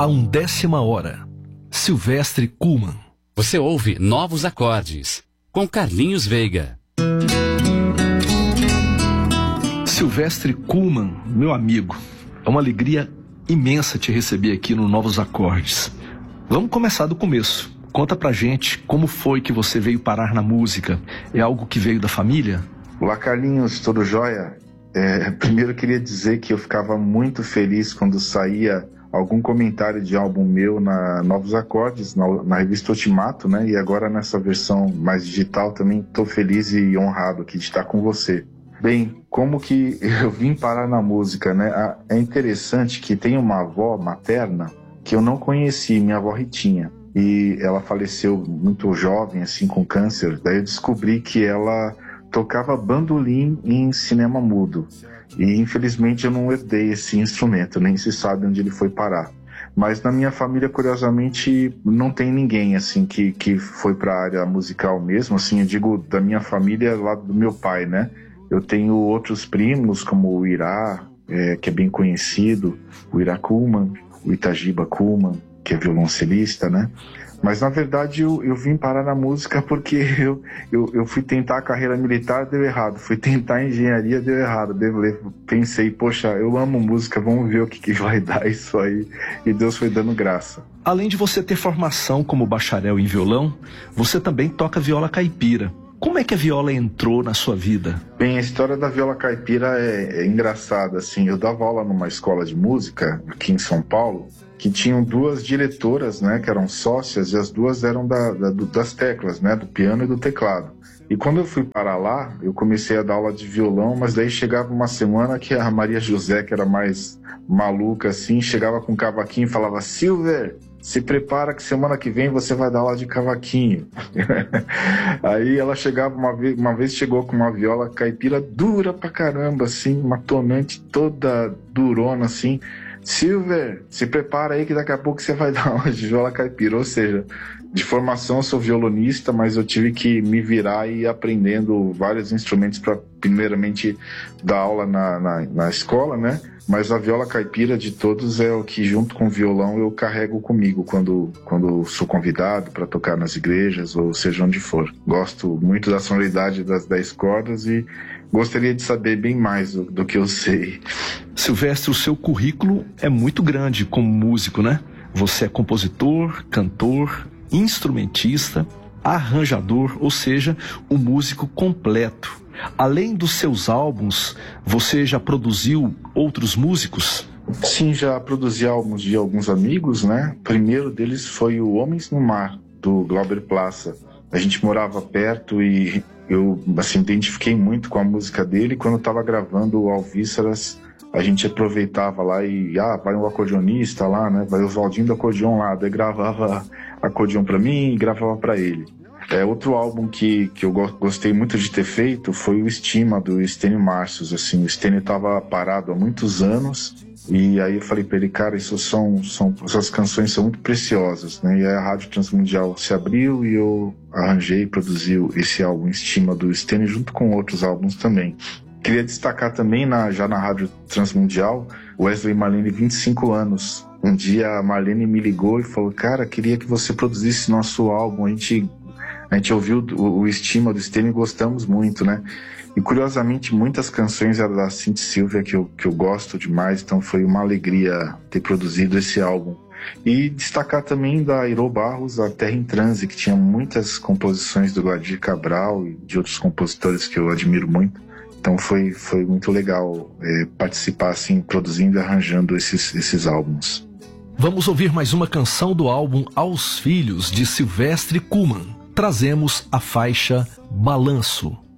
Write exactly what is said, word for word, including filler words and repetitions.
A undécima hora. Silvestre Kuhlmann. Você ouve Novos Acordes, com Carlinhos Veiga. Silvestre Kuhlmann, meu amigo, é uma alegria imensa te receber aqui no Novos Acordes. Vamos começar do começo. Conta pra gente como foi que você veio parar na música. É algo que veio da família? Olá, Carlinhos, tudo jóia? É, primeiro eu queria dizer que eu ficava muito feliz quando saía algum comentário de álbum meu na Novos Acordes, na, na revista Ultimato, né? E agora nessa versão mais digital também estou feliz e honrado aqui de estar com você. Bem, como que eu vim parar na música, né? É interessante que tem uma avó materna que eu não conheci, minha avó Ritinha. E ela faleceu muito jovem, assim, com câncer. Daí eu descobri que ela tocava bandolim em cinema mudo. E infelizmente eu não herdei esse instrumento, nem se sabe onde ele foi parar. Mas na minha família, curiosamente, não tem ninguém assim que, que foi para a área musical mesmo. Assim, eu digo da minha família, lá do meu pai, né? Eu tenho outros primos, como o Irá, é, que é bem conhecido, o Irá Kuhlmann, o Itagiba Kuhlmann, que é violoncelista, né? Mas, na verdade, eu, eu vim parar na música porque eu, eu, eu fui tentar a carreira militar, deu errado. Fui tentar a engenharia, deu errado. Eu pensei, poxa, eu amo música, vamos ver o que, que vai dar isso aí. E Deus foi dando graça. Além de você ter formação como bacharel em violão, você também toca viola caipira. Como é que a viola entrou na sua vida? Bem, a história da viola caipira é, é engraçada, assim. Eu dava aula numa escola de música, aqui em São Paulo, que tinham duas diretoras, né, que eram sócias, e as duas eram da, da, das teclas, né, do piano e do teclado. E quando eu fui para lá, eu comecei a dar aula de violão, mas daí chegava uma semana que a Maria José, que era mais maluca, assim, chegava com um cavaquinho e falava: Silver, se prepara que semana que vem você vai dar aula de cavaquinho. Aí ela chegava uma vez, uma vez chegou com uma viola caipira dura pra caramba, assim, uma tonante toda durona, assim. Silver, se prepara aí que daqui a pouco você vai dar aula de viola caipira. Ou seja, de formação eu sou violonista, mas eu tive que me virar e ir aprendendo vários instrumentos para primeiramente dar aula na, na, na escola, né? Mas a viola caipira de todos é o que, junto com o violão, eu carrego comigo quando, quando sou convidado para tocar nas igrejas ou seja onde for. Gosto muito da sonoridade das dez cordas e gostaria de saber bem mais do, do que eu sei. Silvestre, o seu currículo é muito grande como músico, né? Você é compositor, cantor, instrumentista, arranjador, ou seja, um músico completo. Além dos seus álbuns, você já produziu outros músicos? Sim, já produzi álbuns de alguns amigos, né? O primeiro deles foi o Homens no Mar, do Glauber Plaça. A gente morava perto e eu, assim, identifiquei muito com a música dele. Quando eu estava gravando o Alvíceras, a gente aproveitava lá e, ah, vai um acordeonista lá, né? Vai o Valdinho do acordeon lá. Daí gravava acordeon para mim e gravava para ele. É, outro álbum que, que eu gostei muito de ter feito foi o Estima, do Estênio Marcius. Assim, o Estênio estava parado há muitos anos e aí eu falei para ele, cara, isso são, são, essas canções são muito preciosas, né? E aí a Rádio Transmundial se abriu e eu arranjei e produzi esse álbum Estima, do Estênio, junto com outros álbuns também. Queria destacar também, na, já na Rádio Transmundial, Wesley e Marlene, vinte e cinco anos. Um dia a Marlene me ligou e falou, cara, queria que você produzisse nosso álbum, a gente... A gente ouviu o, o Estima do Estênio e gostamos muito, né? E curiosamente, muitas canções eram da Cindy Silvia que eu, que eu gosto demais, então foi uma alegria ter produzido esse álbum. E destacar também da Irô Barros, a Terra em Transe, que tinha muitas composições do Guadir Cabral e de outros compositores que eu admiro muito. Então foi, foi muito legal é, participar, assim, produzindo e arranjando esses, esses álbuns. Vamos ouvir mais uma canção do álbum Aos Filhos, de Silvestre Kuhlmann. Trazemos a faixa Balanço.